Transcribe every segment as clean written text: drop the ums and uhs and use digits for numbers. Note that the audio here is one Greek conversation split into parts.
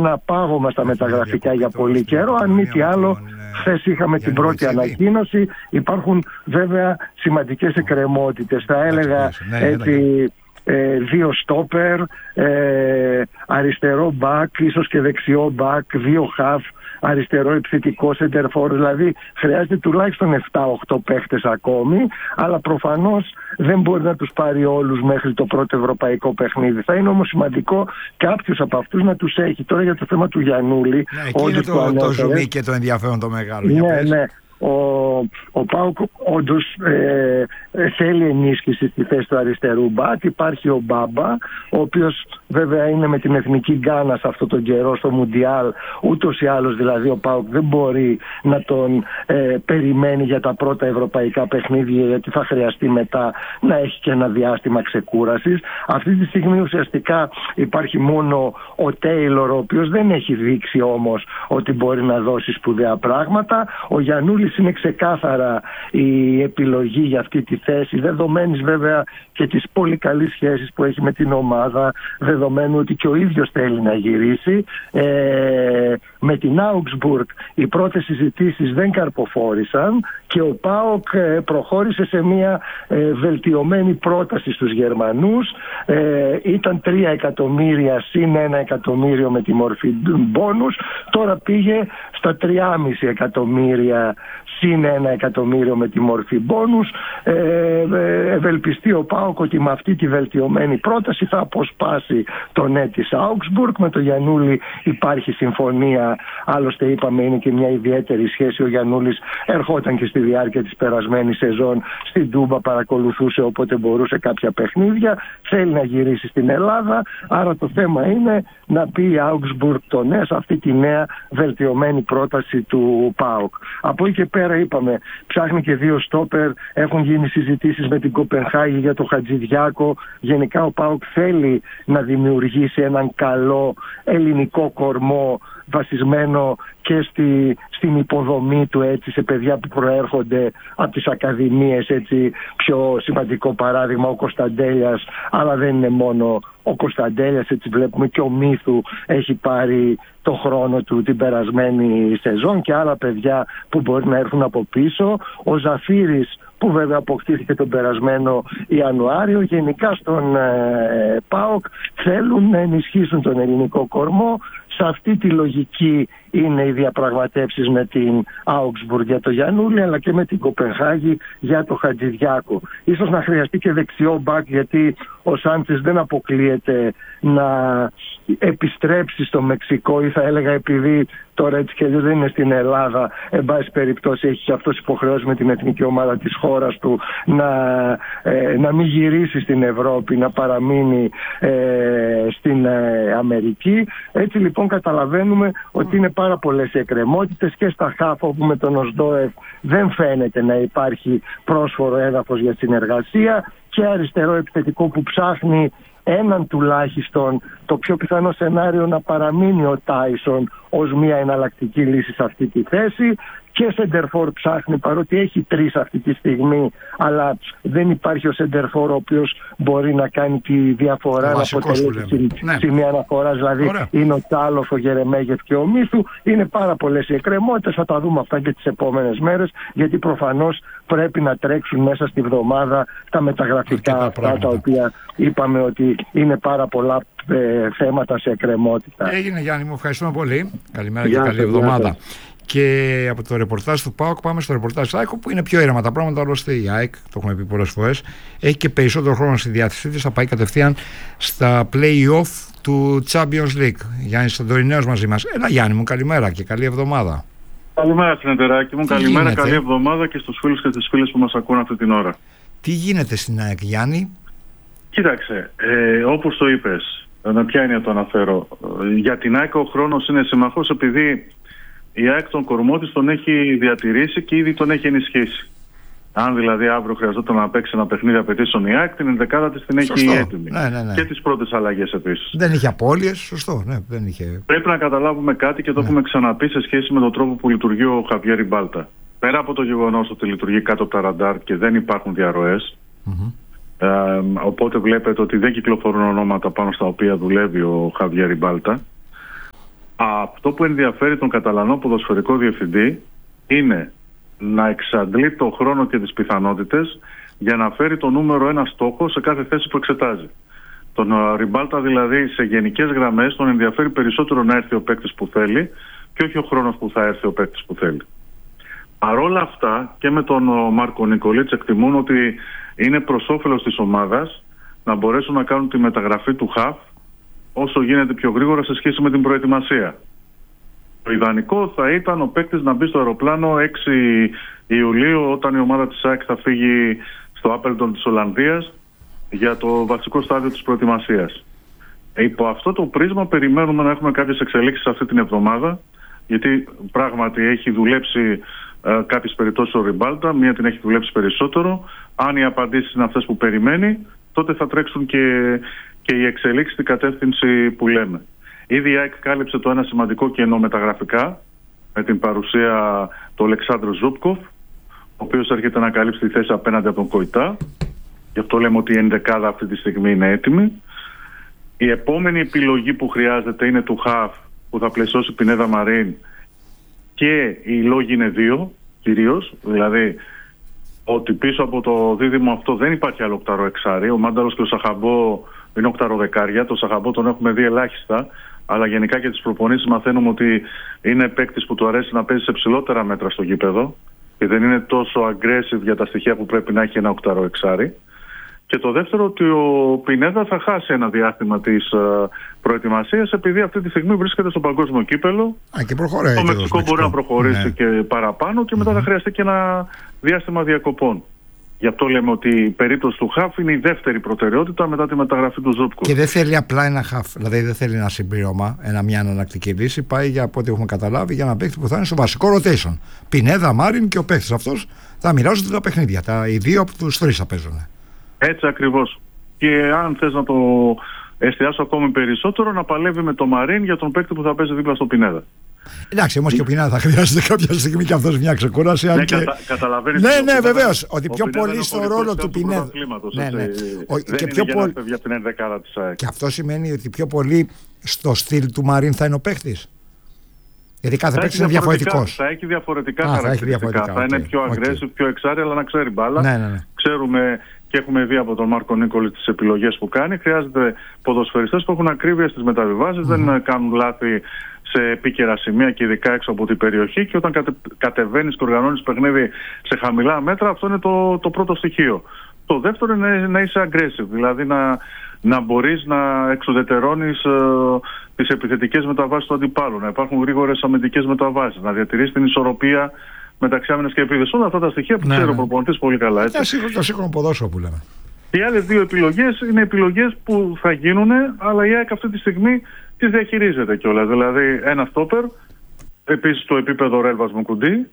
ένα πάγωμα στα μεταγραφικά για πολύ καιρό. Αν μη τι άλλο, χθες είχαμε την πρώτη ανακοίνωση. Υπάρχουν βέβαια σημαντικές εκκρεμότητες. Θα έλεγα έτσι, 2 στόπερ, αριστερό μπακ, ίσως και δεξιό μπακ, 2 χαφ, αριστερό επιθετικό σεντερφόρ. Δηλαδή χρειάζεται τουλάχιστον 7-8 παίχτες ακόμη, αλλά προφανώς δεν μπορεί να τους πάρει όλους μέχρι το πρώτο ευρωπαϊκό παιχνίδι. Θα είναι όμως σημαντικό κάποιους από αυτούς να τους έχει. Τώρα για το θέμα του Γιαννούλη, εκεί είναι το ζουμί και το ενδιαφέρον το μεγάλο. Ναι. Ο ΠΑΟΚ όντως θέλει ενίσχυση στη θέση του αριστερού μπακ. Υπάρχει ο Μπάμπα, ο οποίος βέβαια είναι με την εθνική Γκάνα σε αυτόν τον καιρό στο Μουντιάλ. Ούτως ή άλλως δηλαδή ο ΠΑΟΚ δεν μπορεί να τον περιμένει για τα πρώτα ευρωπαϊκά παιχνίδια, γιατί θα χρειαστεί μετά να έχει και ένα διάστημα ξεκούρασης. Αυτή τη στιγμή ουσιαστικά υπάρχει μόνο ο Τέιλορ, ο οποίος δεν έχει δείξει όμως ότι μπορεί να δώσει σπουδαία πράγματα. Ο Γιαννούλης είναι ξεκάθαρα η επιλογή για αυτή τη θέση, δεδομένης βέβαια και τις πολύ καλές σχέσεις που έχει με την ομάδα, δεδομένου ότι και ο ίδιος θέλει να γυρίσει. Με την Augsburg οι πρώτες συζητήσεις δεν καρποφόρησαν και ο ΠΑΟΚ προχώρησε σε μια βελτιωμένη πρόταση στους Γερμανούς. Ήταν 3 εκατομμύρια συν 1 εκατομμύριο με τη μορφή μπόνους. Τώρα πήγε στα 3,5 εκατομμύρια συν 1 εκατομμύριο με τη μορφή μπόνους. Ευελπιστεί ο ΠΑΟΚ ότι με αυτή τη βελτιωμένη πρόταση θα αποσπάσει το ναι της Augsburg. Με το Γιαννούλη υπάρχει συμφωνία, άλλωστε είπαμε είναι και μια ιδιαίτερη σχέση. Ο Γιαννούλης ερχόταν και στη διάρκεια της περασμένης σεζόν στην Τούμπα, παρακολουθούσε όποτε μπορούσε κάποια παιχνίδια, θέλει να γυρίσει στην Ελλάδα, άρα το θέμα είναι να πει η Augsburg το ναι σε αυτή τη νέα βελτιωμένη πρόταση του ΠΑΟΚ. Από εκεί και πέρα είπαμε, ψάχνει και 2 στόπερ, έχουν γίνει συζητήσεις με την Κοπενχάγη για το Χατζηδιάκο. Γενικά ο ΠΑΟΚ θέλει να δημιουργήσει έναν καλό ελληνικό κορμό βασισμένο και στην υποδομή του, έτσι, σε παιδιά που προέρχονται από τις ακαδημίες. Έτσι, πιο σημαντικό παράδειγμα ο Κωνσταντέλιας, αλλά δεν είναι μόνο ο Κωνσταντέλιας, έτσι βλέπουμε και ο Μύθου έχει πάρει το χρόνο του την περασμένη σεζόν και άλλα παιδιά που μπορεί να έρθουν από πίσω. Ο Ζαφύρης που βέβαια αποκτήθηκε τον περασμένο Ιανουάριο. Γενικά στον ΠΑΟΚ θέλουν να ενισχύσουν τον ελληνικό κορμό. Σε αυτή τη λογική είναι οι διαπραγματεύσεις με την Augsburg για το Γιαννούλη, αλλά και με την Κοπενχάγη για το Χατζηδιάκο. Ίσως να χρειαστεί και δεξιό μπακ, γιατί ο Σάντσες δεν αποκλείεται να επιστρέψει στο Μεξικό, ή θα έλεγα, επειδή τώρα έτσι και δεν είναι στην Ελλάδα, εν πάση περιπτώσει έχει και αυτός υποχρεώσει με την εθνική ομάδα της χώρας του να μην γυρίσει στην Ευρώπη, να παραμείνει στην Αμερική. Έτσι λοιπόν καταλαβαίνουμε ότι είναι πάρα πολλές εκκρεμότητες και στα χάφ, όπου με τον Οσδόεφ δεν φαίνεται να υπάρχει πρόσφορο έδαφος για συνεργασία, και αριστερό επιθετικό που ψάχνει έναν τουλάχιστον, το πιο πιθανό σενάριο να παραμείνει ο Τάισον ως μια εναλλακτική λύση σε αυτή τη θέση, και σεντερφόρ ψάχνει, παρότι έχει 3 αυτή τη στιγμή, αλλά δεν υπάρχει ο σεντερφόρ ο οποίος μπορεί να κάνει τη διαφορά, να αποτελέσει σημεία αναφοράς, δηλαδή είναι ο Τσάλοφ, ο Γερεμέγεφ και ο Μύθου. Είναι πάρα πολλές οι εκκρεμότητες, θα τα δούμε αυτά και τις επόμενες μέρες, γιατί προφανώς πρέπει να τρέξουν μέσα στη βδομάδα τα μεταγραφικά αυτά, τα οποία είπαμε ότι είναι πάρα πολλά θέματα σε εκκρεμότητα. Έγινε, Γιάννη μου, ευχαριστούμε πολύ. Καλημέρα και καλή εβδομάδα. Και από το ρεπορτάζ του ΠΑΟΚ πάμε στο ρεπορτάζ του ΑΕΚ, που είναι πιο ήρεμα τα πράγματα. Άλλωστε η ΑΕΚ, το έχουμε πει πολλές φορές, έχει και περισσότερο χρόνο στη διάθεσή της, θα πάει κατευθείαν στα play-off του Champions League. Γιάννης Σαντορινέος μαζί μας. Έλα Γιάννη μου, καλημέρα και καλή εβδομάδα. Καλημέρα Συνεταιράκη μου, καλημέρα, γίνεται? Καλή εβδομάδα και στους φίλους και τις φίλες που μας ακούν αυτή την ώρα. Τι γίνεται στην ΑΕΚ, Γιάννη? Κοίταξε, όπως το είπες, με ποια έννοια το αναφέρω, για την ΑΕΚ ο χρόνος είναι συμμαχός, επειδή η ΑΕΚ τον κορμό της τον έχει διατηρήσει και ήδη τον έχει ενισχύσει. Αν δηλαδή αύριο χρειαζόταν να παίξει ένα παιχνίδι απαιτήσεων η ΑΕΚ, την ενδεκάδα της την έχει έτοιμη. Ναι. Και τις πρώτες αλλαγές επίσης. Δεν είχε απώλειες, σωστό. Ναι, δεν είχε... Πρέπει να καταλάβουμε κάτι και το έχουμε ξαναπεί σε σχέση με τον τρόπο που λειτουργεί ο Χαβιέρ Ριμπάλτα. Πέρα από το γεγονός ότι λειτουργεί κάτω από τα ραντάρ και δεν υπάρχουν διαρροές, οπότε βλέπετε ότι δεν κυκλοφορούν ονόματα πάνω στα οποία δουλεύει ο Χαβιέρ Ριμπάλτα. Αυτό που ενδιαφέρει τον Καταλανό ποδοσφαιρικό διευθυντή είναι να εξαντλεί το χρόνο και τις πιθανότητες για να φέρει το νούμερο 1 στόχο σε κάθε θέση που εξετάζει. Τον Ριμπάλτα δηλαδή σε γενικές γραμμές τον ενδιαφέρει περισσότερο να έρθει ο παίκτης που θέλει και όχι ο χρόνος που θα έρθει ο παίκτης που θέλει. Παρόλα αυτά και με τον Μάρκο Νικολίτς εκτιμούν ότι είναι προς όφελος της ομάδας να μπορέσουν να κάνουν τη μεταγραφή του ΧΑΦ όσο γίνεται πιο γρήγορα σε σχέση με την προετοιμασία. Το ιδανικό θα ήταν ο παίκτης να μπει στο αεροπλάνο 6 Ιουλίου όταν η ομάδα της ΑΕΚ θα φύγει στο Άπελντον της Ολλανδίας για το βασικό στάδιο της προετοιμασίας. Υπό αυτό το πρίσμα περιμένουμε να έχουμε κάποιες εξελίξεις αυτή την εβδομάδα, γιατί πράγματι έχει δουλέψει κάποιες περιπτώσεις ο Ριμπάλτα, μία την έχει δουλέψει περισσότερο. Αν οι απαντήσεις είναι αυτές που περιμένει, τότε θα τρέξουν και οι εξελίξεις στην κατεύθυνση που λέμε. Ήδη η ΑΕΚ κάλυψε το ένα σημαντικό κενό μεταγραφικά με την παρουσία του Αλεξάνδρου Ζούπκοφ, ο οποίος έρχεται να καλύψει τη θέση απέναντι από τον Κοϊτά. Γι' αυτό λέμε ότι η ενδεκάδα αυτή τη στιγμή είναι έτοιμη. Η επόμενη επιλογή που χρειάζεται είναι του ΧΑΦ που θα πλαισιώσει Πινέδα Μαρίν, και οι λόγοι είναι δύο κυρίως, δηλαδή ότι πίσω από το δίδυμο αυτό δεν υπάρχει άλλο οκτάρο εξάρι. Ο Μάνταλος και ο Σαχαμπό είναι οκτάρο δεκάρια. Το Σαχαμπό τον έχουμε δει ελάχιστα, αλλά γενικά και τις προπονήσεις μαθαίνουμε ότι είναι παίκτης που του αρέσει να παίζει σε ψηλότερα μέτρα στο γήπεδο και δεν είναι τόσο aggressive για τα στοιχεία που πρέπει να έχει ένα οκτάρο εξάρι. Και το δεύτερο, ότι ο Πινέδα θα χάσει ένα διάστημα της προετοιμασίας, επειδή αυτή τη στιγμή βρίσκεται στο παγκόσμιο κύπελο. Και προχωράει. Το Μεξικό μπορεί να προχωρήσει και παραπάνω και μετά θα χρειαστεί και ένα διάστημα διακοπών. Γι' αυτό λέμε ότι η περίπτωση του ΧΑΦ είναι η δεύτερη προτεραιότητα μετά τη μεταγραφή του Ζούπκο. Και δεν θέλει απλά ένα ΧΑΦ, δηλαδή δεν θέλει ένα συμπλήρωμα, μια αναλλακτική λύση. Πάει, για από ό,τι έχουμε καταλάβει, για ένα παίκτη που θα είναι στο βασικό rotation. Πινέδα, Μάριν και ο παίκτης αυτός θα μοιράζονται τα παιχνίδια. Οι δύο από τους τρεις θα παίζουν. Έτσι ακριβώς. Και αν θες να το εστιάσω ακόμη περισσότερο, να παλεύει με το Μαρίν για τον παίκτη που θα παίζει δίπλα στο Πινέδα. Εντάξει, όμως και ο Πινέδα θα χρειάζεται κάποια στιγμή και αυτός μια ξεκούραση. Ναι, καταλαβαίνεις. Ναι, βεβαίως. Ότι πιο πολύ στο ρόλο του Πινέδα. Ναι. Και πιο πολύ για την ενδεκάδα της ΑΕΚ. Και αυτό σημαίνει ότι πιο πολύ στο στυλ του Μαρίν θα είναι ο παίκτης. Γιατί κάθε παίκτης είναι διαφορετικός. Θα έχει διαφορετικά χαρακτηριστικά. Θα είναι πιο aggressive, πιο εξάρι, αλλά να ξέρει μπάλα. Ναι. Ξέρουμε και έχουμε δει από τον Μάρκο Νίκολη τις επιλογές που κάνει. Χρειάζεται ποδοσφαιριστές που έχουν ακρίβεια στις μεταβιβάσεις, δεν κάνουν λάθη σε επίκαιρα σημεία και ειδικά έξω από την περιοχή. Και όταν κατεβαίνεις και οργανώνεις παιχνίδι σε χαμηλά μέτρα, αυτό είναι το πρώτο στοιχείο. Το δεύτερο είναι να είσαι aggressive, δηλαδή να μπορείς να εξουδετερώνεις τις επιθετικές μεταβάσεις του αντιπάλου, να υπάρχουν γρήγορες αμυντικές μεταβάσεις, να διατηρείς την ισορροπία μεταξύ άμυνας και επίθεσης. Όλα αυτά τα στοιχεία που ξέρει ο προπονητής πολύ καλά. Το σύγχρονο ποδόσφαιρο που λέμε. Οι άλλες δύο επιλογές είναι επιλογές που θα γίνουν, αλλά η ΑΕΚ αυτή τη στιγμή τις διαχειρίζεται κιόλας. Δηλαδή ένα στόπερ, επίσης στο επίπεδο Ρέλβας Μουκουντή.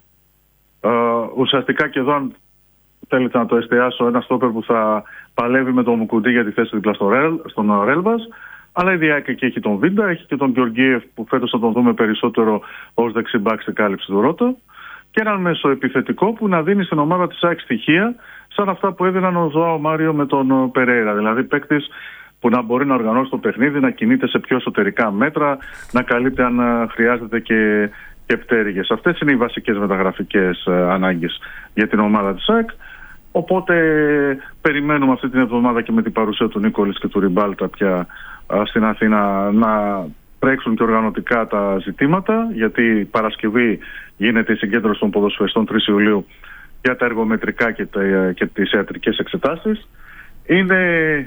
Ουσιαστικά και εδώ, αν θέλετε να το εστιάσω, ένα στόπερ που θα παλεύει με τον Μουκουντή για τη θέση δίπλα στον Ρέλβας. Αλλά η ΑΕΚ εκεί έχει τον Βίντα, έχει και τον Γεωργίεφ που φέτος θα τον δούμε περισσότερο ως δεξιμπάκ στην κάλυψη του Ρότο. Και έναν μεσοεπιθετικό που να δίνει στην ομάδα της ΑΕΚ στοιχεία σαν αυτά που έδιναν ο Ζωάο Μάριο με τον Περέιρα. Δηλαδή παίκτης που να μπορεί να οργανώσει το παιχνίδι, να κινείται σε πιο εσωτερικά μέτρα, να καλύπτει αν χρειάζεται και πτέρυγες. Αυτές είναι οι βασικές μεταγραφικές ανάγκες για την ομάδα της ΑΕΚ. Οπότε περιμένουμε αυτή την εβδομάδα και με την παρουσία του Νίκολης και του Ριμπάλτα πια στην Αθήνα να τρέξουν και οργανωτικά τα ζητήματα, γιατί Παρασκευή γίνεται η συγκέντρωση των ποδοσφαιριστών 3 Ιουλίου για τα εργομετρικά και τις ιατρικές εξετάσεις. Είναι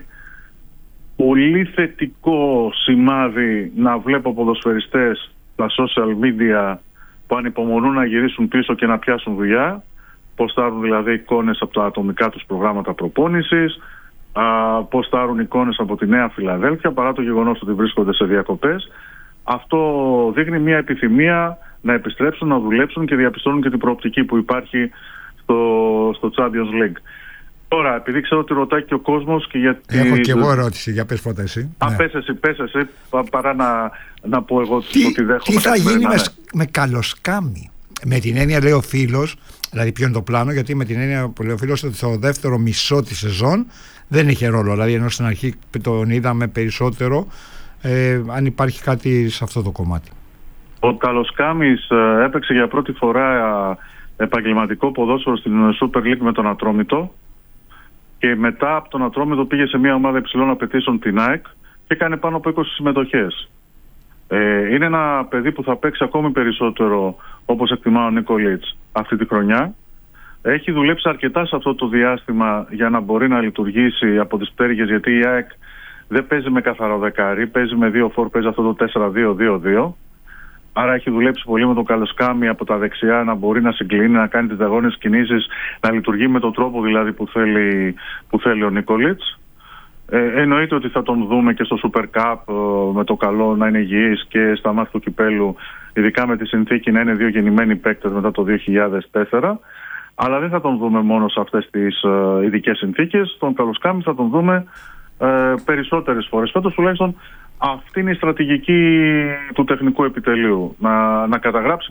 πολύ θετικό σημάδι να βλέπω ποδοσφαιριστές στα social media που ανυπομονούν να γυρίσουν πίσω και να πιάσουν δουλειά, ποστάρουν δηλαδή εικόνες από τα ατομικά τους προγράμματα προπόνησης, ποστάρουν εικόνες από τη Νέα Φιλαδέλφια παρά το γεγονός ότι βρίσκονται σε διακοπές. Αυτό δείχνει μια επιθυμία να επιστρέψουν, να δουλέψουν και διαπιστώνουν και την προοπτική που υπάρχει στο Champions League. Τώρα, επειδή ξέρω ότι ρωτάει και ο κόσμος και γιατί... Έχω και εγώ ερώτηση, για πες πρώτα εσύ. Πες εσύ, παρά να πω εγώ ότι δέχομαι. Τι θα γίνει με καλοσκάμι? Με την έννοια, λέει ο φίλος, δηλαδή ποιο είναι το πλάνο, γιατί με την έννοια που λέει ο φίλος ότι στο δεύτερο μισό της σεζόν δεν είχε ρόλο. Δηλαδή ενώ στην αρχή τον είδαμε περισσότερο, αν υπάρχει κάτι σε αυτό το κομμάτι. Ο Καλοσκάμης έπαιξε για πρώτη φορά επαγγελματικό ποδόσφαιρο στην Super League με τον Ατρόμητο και μετά από τον Ατρόμητο πήγε σε μια ομάδα υψηλών απαιτήσεων, την ΑΕΚ, και έκανε πάνω από 20 συμμετοχές. Είναι ένα παιδί που θα παίξει ακόμη περισσότερο, όπως εκτιμά ο Νίκολιτς, αυτή τη χρονιά. Έχει δουλέψει αρκετά σε αυτό το διάστημα για να μπορεί να λειτουργήσει από τις πτέρυγες, γιατί η ΑΕΚ δεν παίζει με καθαρό δεκάρι, παίζει με 2 φορ, παίζει αυτό το 4-2-2-2. Άρα έχει δουλέψει πολύ με τον Καλοσκάμη από τα δεξιά να μπορεί να συγκλίνει, να κάνει τις διαγώνιες κινήσεις, να λειτουργεί με τον τρόπο δηλαδή που θέλει ο Νίκολιτς. Εννοείται ότι θα τον δούμε και στο Super Cup, με το καλό να είναι υγιής, και στα μάτια του κυπέλου, ειδικά με τη συνθήκη να είναι 2 γεννημένοι παίκτες μετά το 2004. Αλλά δεν θα τον δούμε μόνο σε αυτές τις ειδικές συνθήκες. Τον Καλοσκάμη θα τον δούμε περισσότερες φορές. Φέτος τουλάχιστον αυτή είναι η στρατηγική του τεχνικού επιτελείου. Να καταγράψει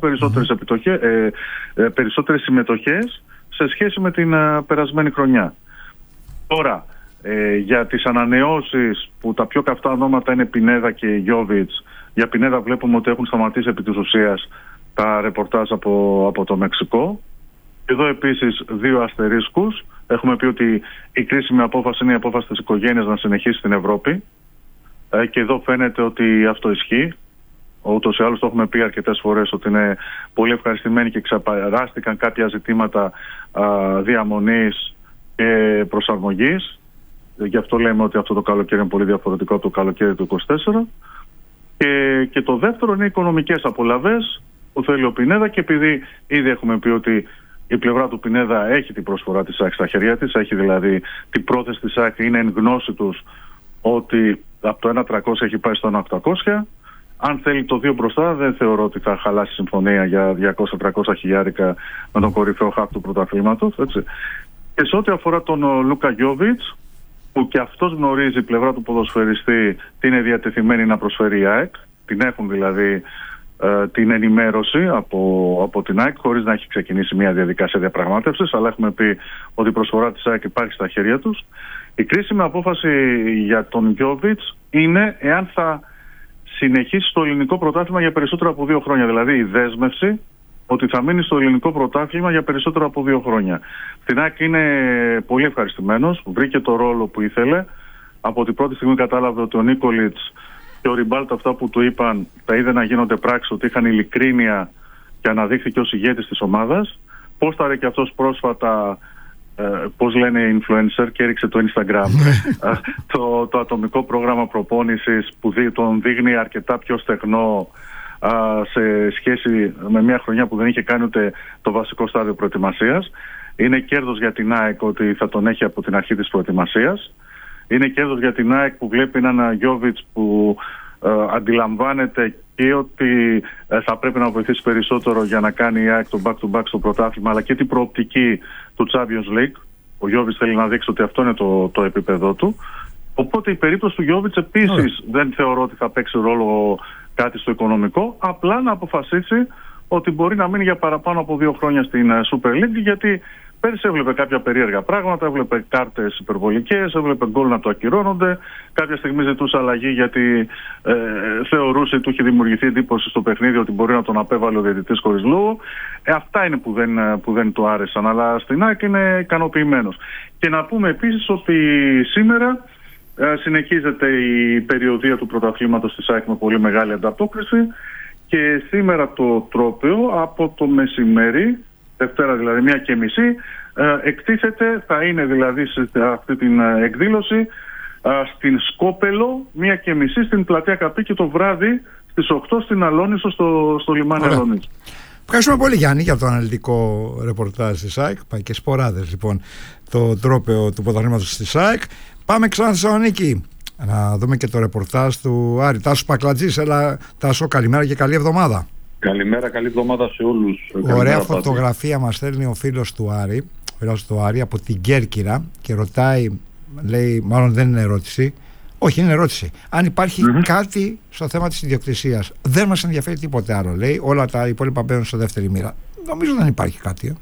περισσότερες συμμετοχές σε σχέση με την περασμένη χρονιά. Τώρα, για τις ανανεώσεις, που τα πιο καυτά ονόματα είναι Πινέδα και Γιόβιτς. Για Πινέδα βλέπουμε ότι έχουν σταματήσει επί της ουσίας τα ρεπορτάζ από το Μεξικό. Εδώ επίσης 2 αστερίσκους. Έχουμε πει ότι η κρίσιμη απόφαση είναι η απόφαση της οικογένειας να συνεχίσει στην Ευρώπη. Και εδώ φαίνεται ότι αυτό ισχύει. Ούτως ή άλλως το έχουμε πει αρκετές φορές ότι είναι πολύ ευχαριστημένοι και ξεπεράστηκαν κάποια ζητήματα διαμονής και προσαρμογής. Γι' αυτό λέμε ότι αυτό το καλοκαίρι είναι πολύ διαφορετικό από το καλοκαίρι του 2024. Και το δεύτερο είναι οι οικονομικές απολαβές που θέλει ο Πινέδα, και επειδή ήδη έχουμε πει ότι η πλευρά του Πινέδα έχει την προσφορά της ΑΕΚ στα χέρια της, έχει δηλαδή την πρόθεση της ΑΕΚ, είναι εν γνώση τους ότι από το 1.300 έχει πάει στο 1.800. Αν θέλει το 2 μπροστά, δεν θεωρώ ότι θα χαλάσει συμφωνία για 200-300 χιλιάρικα με τον κορυφαίο χαφ του πρωταθλήματος. Και σε ό,τι αφορά τον Λούκα Γιόβιτς, που και αυτός γνωρίζει η πλευρά του ποδοσφαιριστή τι είναι διατεθειμένη να προσφέρει η ΑΕΚ, την έχουν δηλαδή την ενημέρωση από την ΑΕΚ, χωρίς να έχει ξεκινήσει μια διαδικασία διαπραγμάτευσης, αλλά έχουμε πει ότι η προσφορά της ΑΕΚ υπάρχει στα χέρια τους. Η κρίσιμη απόφαση για τον Γιόβιτς είναι εάν θα συνεχίσει στο ελληνικό πρωτάθλημα για περισσότερο από 2 χρόνια. Δηλαδή η δέσμευση ότι θα μείνει στο ελληνικό πρωτάθλημα για περισσότερο από 2 χρόνια. Στην ΑΕΚ είναι πολύ ευχαριστημένος, βρήκε το ρόλο που ήθελε. Από την πρώτη στιγμή κατάλαβε ότι ο Νίκολιτς και ο Ριμπάλτ αυτά που του είπαν τα είδε να γίνονται πράξη, ότι είχαν ειλικρίνεια και αναδείχθηκε ως ηγέτης της ομάδας. Πόσταρε και αυτός πρόσφατα, πώς λένε influencer, και έριξε το Instagram το ατομικό πρόγραμμα προπόνησης που τον δείχνει αρκετά πιο στεγνό σε σχέση με μια χρονιά που δεν είχε κάνει ούτε το βασικό στάδιο προετοιμασίας. Είναι κέρδος για την ΑΕΚ ότι θα τον έχει από την αρχή της προετοιμασίας. Είναι κέρδος για την ΑΕΚ που βλέπει έναν Γιόβιτς που αντιλαμβάνεται και ότι θα πρέπει να βοηθήσει περισσότερο για να κάνει η ΑΕΚ το back-to-back στο πρωτάθλημα, αλλά και την προοπτική του Champions League. Ο Γιόβιτς θέλει να δείξει ότι αυτό είναι το επίπεδο του. Οπότε η περίπτωση του Γιόβιτς επίσης δεν θεωρώ ότι θα παίξει ρόλο κάτι στο οικονομικό, απλά να αποφασίσει ότι μπορεί να μείνει για παραπάνω από 2 χρόνια στην Super League, γιατί πέρυσι έβλεπε κάποια περίεργα πράγματα, έβλεπε κάρτες υπερβολικές, έβλεπε γκολ να το ακυρώνονται. Κάποια στιγμή ζητούσε αλλαγή γιατί θεωρούσε ότι του είχε δημιουργηθεί εντύπωση στο παιχνίδι ότι μπορεί να τον απέβαλε ο διαιτητής χωρίς λόγο. Αυτά είναι που δεν του άρεσαν, αλλά στην ΑΕΚ είναι ικανοποιημένος. Και να πούμε επίσης ότι σήμερα συνεχίζεται η περιοδία του πρωταθλήματος της ΑΕΚ με πολύ μεγάλη ανταπόκριση, και σήμερα το τρόπαιο από το μεσημέρι, Δευτέρα δηλαδή 1:30, εκτίθεται, θα είναι δηλαδή σε αυτή την εκδήλωση στην Σκόπελο 1:30 στην πλατεία Καπή, και το βράδυ στις 8 στην Αλόνισο στο λιμάνι Αλόνισο. Ευχαριστούμε πολύ, Γιάννη, για το αναλυτικό ρεπορτάζ της ΑΕΚ. Πάει και σποράδες λοιπόν το τρόπαιο του πρωταθλήματος της ΑΕΚ. Πάμε ξανά στη Θεσσαλονίκη να δούμε και το ρεπορτάζ του Άρη. Τάσος Πακλατζής, έλα Τάσο, καλημέρα και καλή εβδομάδα. Καλημέρα, καλή εβδομάδα σε όλους. Ωραία φωτογραφία μας στέλνει ο φίλος του Άρη, από την Κέρκυρα, και ρωτάει, λέει, μάλλον δεν είναι ερώτηση, όχι είναι ερώτηση, αν υπάρχει κάτι στο θέμα της ιδιοκτησίας. Δεν μας ενδιαφέρει τίποτε άλλο, λέει, όλα τα υπόλοιπα μπαίνουν στο δεύτερη μοίρα. Νομίζω δεν υπάρχει κάτι.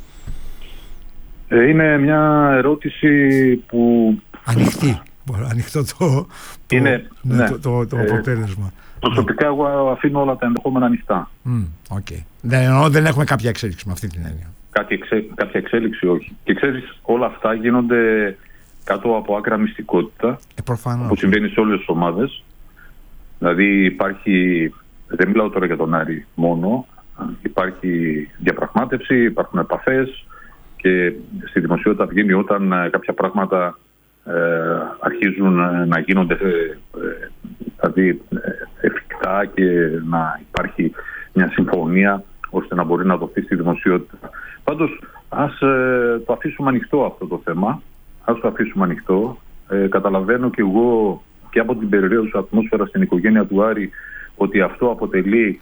Είναι μια ερώτηση που... Ανοιχτό το αποτέλεσμα. Προσωπικά εγώ αφήνω όλα τα ενδεχόμενα ανοιχτά. Okay. Δεν έχουμε κάποια εξέλιξη με αυτή την έννοια. Κάποια εξέλιξη όχι. Και ξέρεις, όλα αυτά γίνονται κάτω από άκρα μυστικότητα, που συμβαίνει σε όλες τις ομάδες. Δηλαδή υπάρχει, δεν μιλάω τώρα για τον Άρη μόνο, υπάρχει διαπραγμάτευση, υπάρχουν επαφές και στη δημοσιότητα βγαίνει όταν κάποια πράγματα αρχίζουν να γίνονται δηλαδή εφικτά και να υπάρχει μια συμφωνία ώστε να μπορεί να δοθεί στη δημοσιότητα. Πάντως ας το αφήσουμε ανοιχτό αυτό το θέμα. Ας το αφήσουμε ανοιχτό. Καταλαβαίνω και εγώ και από την περιραίουσα ατμόσφαιρα στην οικογένεια του Άρη ότι αυτό αποτελεί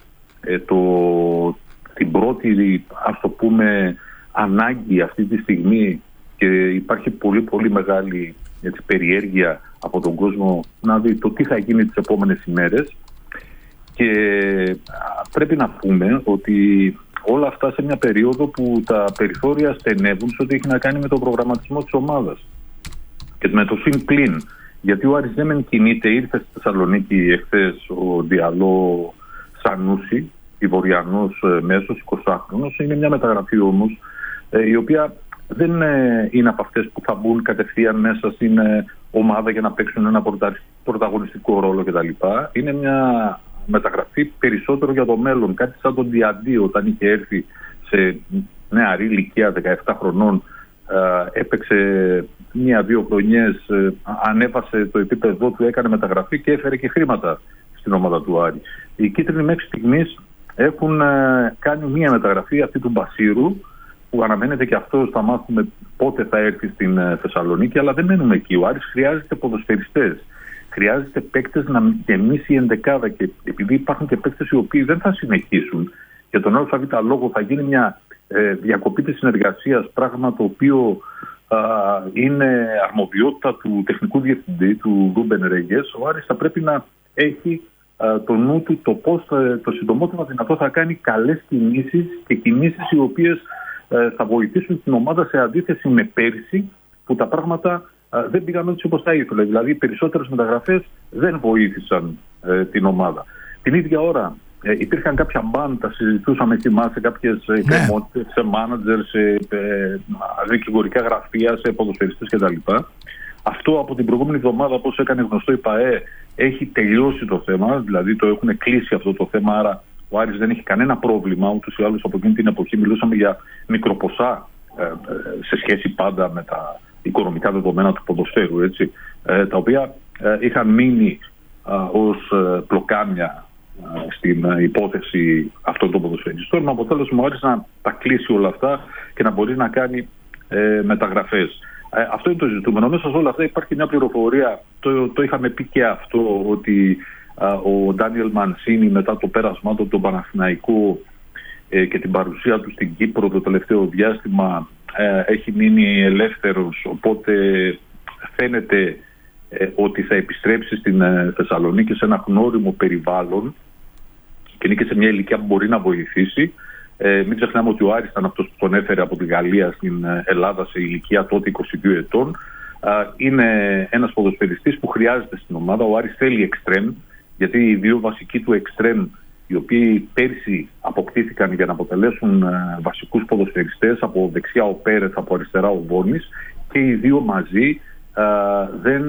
την πρώτη, ας το πούμε, ανάγκη αυτή τη στιγμή και υπάρχει πολύ πολύ μεγάλη περιέργεια από τον κόσμο να δει το τι θα γίνει τις επόμενες ημέρες. Και πρέπει να πούμε ότι όλα αυτά σε μια περίοδο που τα περιθώρια στενεύουν σε ό,τι έχει να κάνει με τον προγραμματισμό της ομάδας και με το συν πλην. Γιατί ο Άρης δεν μεν κινείται, ήρθε στη Θεσσαλονίκη εχθές ο Διαλό Σανούση, Ιβοριανός μέσος, 20χρονος. Είναι μια μεταγραφή όμως η οποία δεν είναι από αυτές που θα μπουν κατευθείαν μέσα στην ομάδα για να παίξουν ένα πρωταγωνιστικό ρόλο κτλ. Είναι μια μεταγραφή περισσότερο για το μέλλον. Κάτι σαν τον Διαντή όταν είχε έρθει σε νεαρή ηλικία 17 χρονών, έπαιξε 1-2 χρονιές, ανέβασε το επίπεδο του, έκανε μεταγραφή και έφερε και χρήματα στην ομάδα του Άρη. Οι κίτρινοι μέχρι στιγμής έχουν κάνει μια μεταγραφή, αυτή του Μπασίρου, που αναμένεται και αυτό θα μάθουμε πότε θα έρθει στην Θεσσαλονίκη, αλλά δεν μένουμε εκεί. Ο Άρης χρειάζεται ποδοσφαιριστές. Χρειάζεται παίκτες να γεμίσει η ενδεκάδα και επειδή υπάρχουν και παίκτες οι οποίοι δεν θα συνεχίσουν, για τον ΑΒ λόγο θα γίνει μια διακοπή της συνεργασίας, πράγμα το οποίο είναι αρμοδιότητα του τεχνικού διευθυντή, του Ρούμπεν Ρέγκες. Ο Άρης θα πρέπει να έχει το νου του το πώς το συντομότερο δυνατό θα κάνει καλές κινήσεις και κινήσεις οι οποίες θα βοηθήσουν την ομάδα σε αντίθεση με πέρυσι που τα πράγματα δεν πήγαν έτσι όπως τα ήθελε. Δηλαδή οι περισσότερες μεταγραφές δεν βοήθησαν την ομάδα. Την ίδια ώρα υπήρχαν κάποια μπάντα, συζητούσαμε, θυμάσαι, κάποιες εκκρεμότητες σε μάνατζερ, σε δικηγορικά γραφεία, σε ποδοσφαιριστές κτλ. Αυτό από την προηγούμενη εβδομάδα, όπως έκανε γνωστό η ΠΑΕ, έχει τελειώσει το θέμα, δηλαδή το έχουν κλείσει αυτό το θέμα, άρα ο Άρης δεν έχει κανένα πρόβλημα. Ούτως ή άλλως από εκείνη την εποχή μιλούσαμε για μικροποσά σε σχέση πάντα με τα οικονομικά δεδομένα του ποδοσφαίρου, έτσι, τα οποία είχαν μείνει ως πλοκάμια στην υπόθεση αυτών των ποδοσφαιριστών, με αποτέλεσμα ο Άρης να τα κλείσει όλα αυτά και να μπορεί να κάνει μεταγραφές. Αυτό είναι το ζητούμενο. Μέσα σε όλα αυτά υπάρχει μια πληροφορία, το είχαμε πει και αυτό, ότι ο Ντάνιελ Μανσίνι μετά το πέρασμά του τον Παναθηναϊκό και την παρουσία του στην Κύπρο το τελευταίο διάστημα έχει μείνει ελεύθερος, οπότε φαίνεται ότι θα επιστρέψει στην Θεσσαλονίκη σε ένα γνώριμο περιβάλλον και είναι και σε μια ηλικία που μπορεί να βοηθήσει. Μην ξεχνάμε ότι ο Άρης ήταν αυτός που τον έφερε από τη Γαλλία στην Ελλάδα σε ηλικία τότε 22 ετών. Είναι ένας ποδοσφαιριστής που χρειάζεται στην ομάδα. Ο Άρης θέλει εξτρέμ, γιατί οι δύο βασικοί του εξτρέμ, οι οποίοι πέρσι αποκτήθηκαν για να αποτελέσουν βασικούς ποδοσφαιριστές, από δεξιά ο Πέρεθ, από αριστερά ο Βόνης, και οι δύο μαζί δεν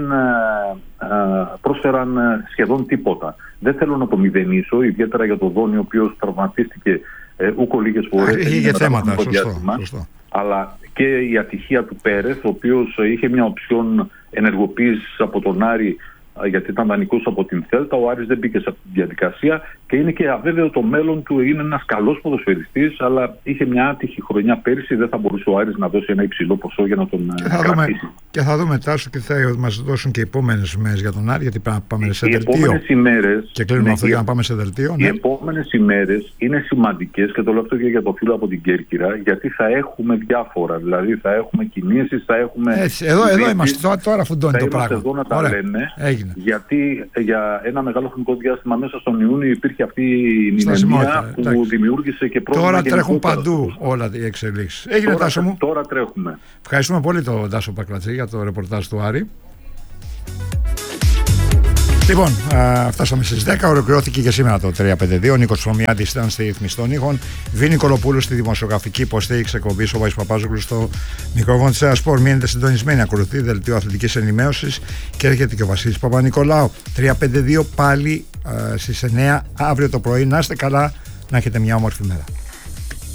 πρόσφεραν σχεδόν τίποτα. Δεν θέλω να το μηδενίσω, ιδιαίτερα για τον Βόνη, ο οποίος τραυματίστηκε ούκο λίγες φορές. Είχε θέματα, σωστό. Αλλά και η ατυχία του Πέρεθ, ο οποίος είχε μια οψιόν ενεργοποίησης από τον Άρη, γιατί ήταν δανεικός από την Θέλτα. Ο Άρης δεν μπήκε σε αυτή τη διαδικασία και είναι και αβέβαιο το μέλλον του. Είναι ένας καλός ποδοσφαιριστής, αλλά είχε μια άτυχη χρονιά πέρυσι. Δεν θα μπορούσε ο Άρης να δώσει ένα υψηλό ποσό για να τον κρατήσει. Και θα δούμε, Τάσο, και θα μας δώσουν και οι επόμενες ημέρες για τον Άρη, γιατί πρέπει να πάμε σε δελτίο. Και κλείνουμε αυτό για να πάμε σε δελτίο. Οι επόμενες ημέρες είναι σημαντικές, και το λέω αυτό και για το φίλο από την Κέρκυρα, γιατί θα έχουμε διάφορα. Δηλαδή θα έχουμε κινήσεις, θα έχουμε. Έτσι, εδώ είμαστε. Τώρα φουντώνει το πράγμα. Εδώ να τα λέμε. Γιατί για ένα μεγάλο χρονικό διάστημα μέσα στον Ιούνιο υπήρχε αυτή η μηνεμία που δημιούργησε και πρόβλημα. Τώρα τρέχουν παντού όλα οι εξελίξεις. Έγινε, Τάσο μου. Τώρα τρέχουμε. Ευχαριστούμε πολύ τον Τάσο Πακλατσή για το ρεπορτάζ του Άρη. Λοιπόν, φτάσαμε στις 10. Ολοκληρώθηκε και σήμερα το 352. Νίκος Θωμιάδης ήταν στη ρύθμιση των ήχων. Βίνη Κολοπούλου στη δημοσιογραφική υποστήριξη εκπομπής. Ο Βάης Παπάζογλου στο μικρόφωνο της Σπορ. Μείνετε συντονισμένοι. Ακολουθεί δελτίο αθλητικής ενημέρωσης και έρχεται και ο Βασίλης Παπα-Νικολάου. 352 πάλι στις 9 αύριο το πρωί. Να είστε καλά, να έχετε μια όμορφη μέρα.